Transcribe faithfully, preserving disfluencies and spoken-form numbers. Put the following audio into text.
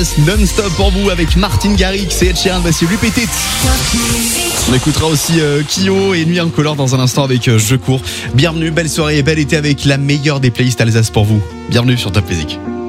Non-stop pour vous avec Martin Garrix et Ed Sheeran, voici Lui Petite. On écoutera aussi euh, Kyo et Nuit Incolore dans un instant avec euh, Je cours. Bienvenue, belle soirée et bel été avec la meilleure des playlists Alsace pour vous. Bienvenue sur Top Music.